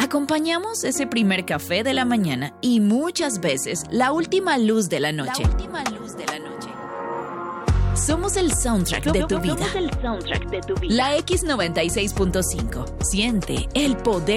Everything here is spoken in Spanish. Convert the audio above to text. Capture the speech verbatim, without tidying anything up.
Acompañamos ese primer café de la mañana y muchas veces la última luz de la noche. La última luz de la noche. Somos el soundtrack de tu vida. Somos el soundtrack de tu vida. La X noventa y seis punto cinco. Siente el poder